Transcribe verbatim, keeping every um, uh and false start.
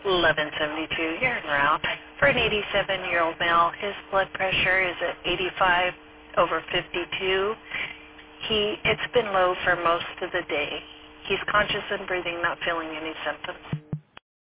eleven seventy-two, you're en route. For an eighty-seven-year-old male, his blood pressure is at eighty-five over fifty-two. He, it's been low for most of the day. He's conscious and breathing, not feeling any symptoms.